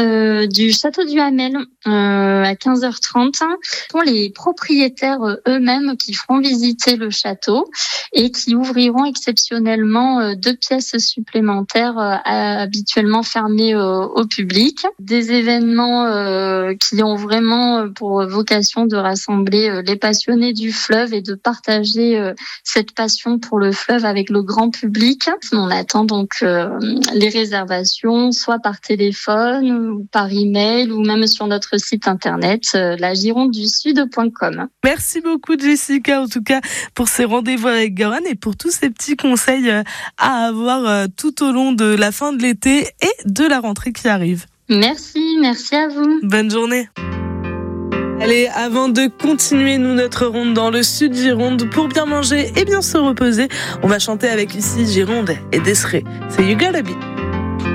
du château du Hamel à 15h30. Ce sont les propriétaires eux-mêmes qui feront visiter le château et qui ouvriront exceptionnellement 2 pièces supplémentaires habituellement fermées au public. Des événements qui ont vraiment pour vocation de rassembler les passionnés du fleuve et de partager cette passion pour le fleuve avec le grand public. On attend donc les réservations soit par téléphone ou par email ou même sur notre site internet lagironde-du-sud.com. Merci beaucoup Jessica en tout cas pour ces rendez-vous avec Goran et pour tous ces petits conseils à avoir tout au long de la fin de l'été et de la rentrée qui arrive. Merci à vous. Bonne journée. Allez, avant de continuer notre ronde dans le sud Gironde pour bien manger et bien se reposer, on va chanter avec Lucie Gironde et Desré. C'est You Gotta Be.